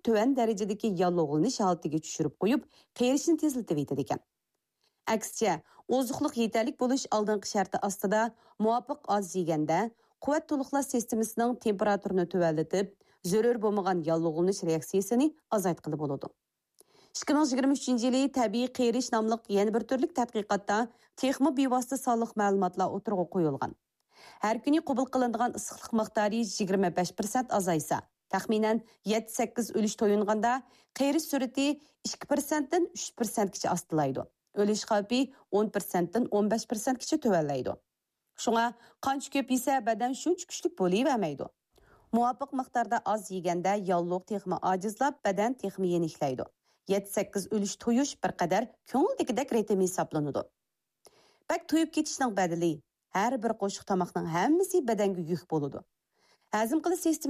töven derecedeki yalloğulanish holatiga tushirib qo'yib, qerishni tezlatib etadi ekan. Aksicha, oziqliq yetarlik bo'lish oldingi sharti ostida muvofiq oz yeganda quvvat to'liqlash sistemasining temperaturini tuvallatib, zarur bo'lmagan yallo'g'ilanish reaksiyasini azaytqili bo'ladi. 2023-yili tabiiy qerish nomli yana bir turlik tadqiqotda texmi bevosita sonliq ma'lumotlar o'tirg'a qo'yilgan. Har kuni qabul qilinadigan issiqlik miqdori 25% azaysa, taxminan 7-8 o'lish to'yinganda qerish surati 2% dan 3% gacha ostilaydi. O'lish xavfi 10% dan 15% gacha tuvallaydi. Shunga qancha ko'p yesa badan shuncha kuchli bo'lavermaydi. Muvofiq miqdorda oz yeganda yalloq texmi ojizlab, badan texmi yeniklaydi. 7-8 o'lish to'yish bir qadar ko'ngildagidek ritm hisoblanadi. Bak to'yib ketishning badali har bir qo'shiq tomoqning hammasi badanga yuk bo'ladi. Hazm qilish